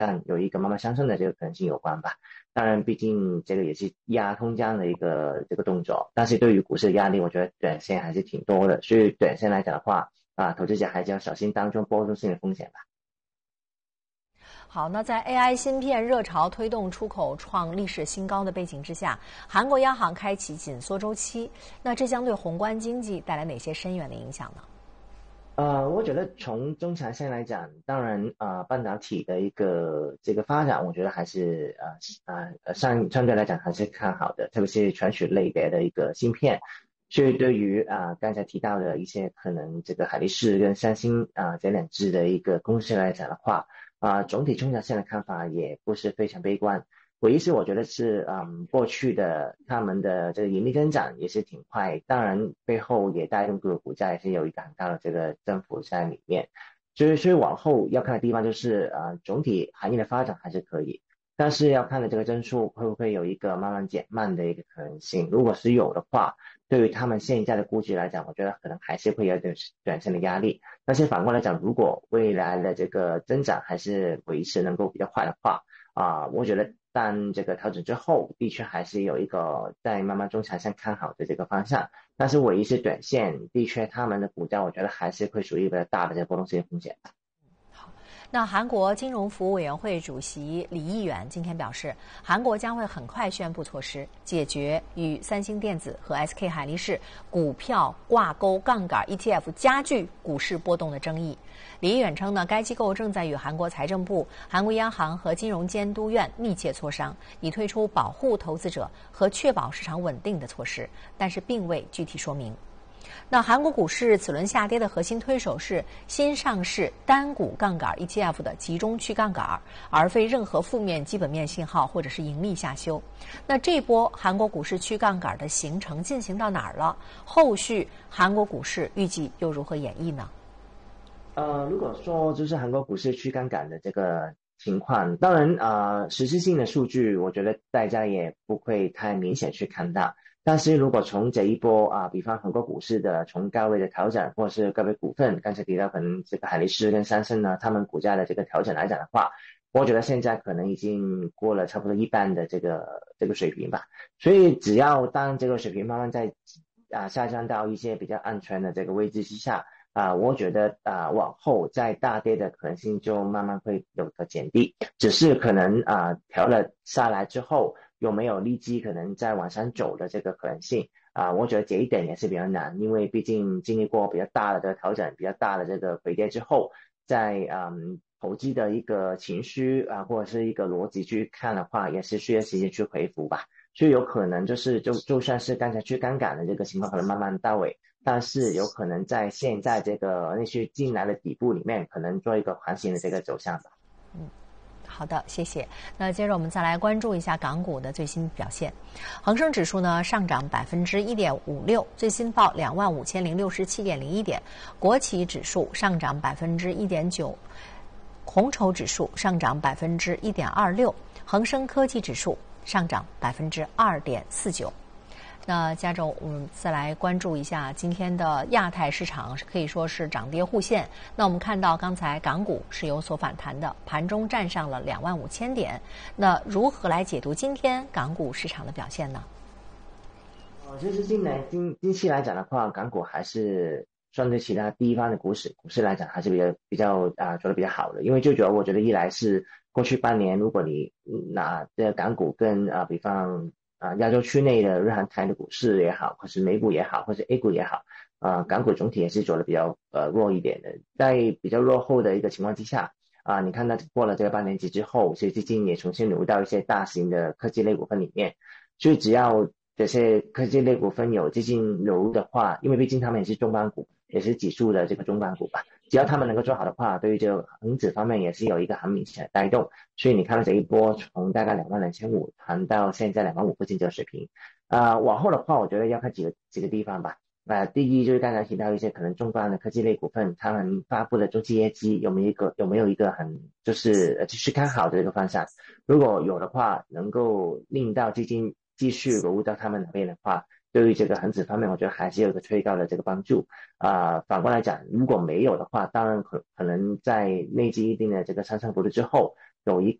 但有一个慢慢上升的这个可能性有关吧。当然，毕竟这个也是压通胀的一个这个动作，但是对于股市的压力，我觉得短线还是挺多的。所以短线来讲的话，投资者还是要小心当中波动性的风险吧。 好，那在 AI 芯片热潮推动出口创历史新高的背景之下，韩国央行开启紧缩周期，那这将对宏观经济带来哪些深远的影响呢？ 我觉得从中长线来讲，当然半导体的一个这个发展，我觉得还是相对来讲还是看好的，特别是传取类别的一个芯片。所以对于刚才提到的一些可能这个海力士跟三星这两支的一个公司来讲的话，总体中长线的看法也不是非常悲观。唯一是我觉得是，过去的他们的这个盈利增长也是挺快，当然背后也带动这个股价也是有一个很大的这个增幅在里面。所以往后要看的地方就是，总体行业的发展还是可以，但是要看的这个增速会不会有一个慢慢减慢的一个可能性。如果是有的话，对于他们现在的估值来讲，我觉得可能还是会有点短线的压力。但是反过来讲，如果未来的这个增长还是维持能够比较快的话，我觉得当这个调整之后，的确还是有一个在慢慢中长线看好的这个方向。但是唯一是短线，的确他们的股价，我觉得还是会属于比较大的这个波动性风险。 那韩国金融服务委员会主席李义远今天表示，韩国将会很快宣布措施，解决与三星电子和 SK 海力士股票挂钩杠杆 ETF 加剧股市波动的争议。李义远称呢，该机构正在与韩国财政部、韩国央行和金融监督院密切磋商，以推出保护投资者和确保市场稳定的措施，但是并未具体说明。那韩国股市此轮下跌的核心推手是新上市单股杠杆 ETF 的集中去杠杆，而非任何负面基本面信号或者是盈利下修。那这波韩国股市去杠杆的行程进行到哪儿了？后续韩国股市预计又如何演绎呢？ 如果说就是韩国股市去杠杆的这个情况，当然实质性的数据，我觉得大家也不会太明显去看到。但是如果从这一波比方韩国股市的从高位的调整，或是个别股份，刚才提到可能这个海力士跟三星呢，他们股价的这个调整来讲的话，我觉得现在可能已经过了差不多一半的这个水平吧。所以只要当这个水平慢慢在下降到一些比较安全的这个位置之下，我觉得往后再大跌的可能性就慢慢会有个减低，只是可能调了下来之后有没有立即可能再往上走的这个可能性我觉得这一点也是比较难，因为毕竟经历过比较大的这个调整、比较大的这个回跌之后，在投机的一个情绪或者是一个逻辑去看的话，也是需要时间去回复吧。所以有可能就算是刚才去杠杆的这个情况可能慢慢到位，但是有可能在现在这个那些进来的底部里面，可能做一个环形的这个走向吧。 好的，谢谢。那接着我们再来关注一下港股的最新表现。恒生指数呢上涨1.56%，最新报25,067.01点。国企指数上涨1.9%，红筹指数上涨1.26%，恒生科技指数上涨2.49%。那加州，我们再来关注一下今天的亚太市场，可以说是涨跌互现。那我们看到刚才港股是有所反弹的，盘中站上了25,000点。那如何来解读今天港股市场的表现呢？ 其实近期来讲的话，港股还是相对其他地方的股市来讲，还是比较做得比较好的。因为最主要，我觉得一来是过去半年，如果你拿这个港股跟比方亚洲区内的日韩台的股市也好，或是美股也好，或是 A 股也好，港股总体也是做的比较弱一点的。在比较落后的一个情况之下，你看到过了这个半年期之后，其实资金也重新流入到一些大型的科技类股份里面，所以只要这些科技类股份有资金流入的话，因为毕竟他们也是重磅股，也是指数的这个重磅股吧，只要他们能够做好的话，对于这个恒指方面也是有一个很明显的带动。所以你看到这一波从大概22,500谈到现在25000附近这个水平，往后的话，我觉得要看几个地方吧。第一就是刚才提到一些可能重磅的科技类股份，他们发布的中期业绩有没有一个很就是继续看好的一个方向？如果有的话，能够令到基金继续流入到他们那边的话，对于这个恒指方面，我觉得还是有一个推高的这个帮助。反过来讲，如果没有的话，当然可能在累积一定的这个上升幅度之后， 有一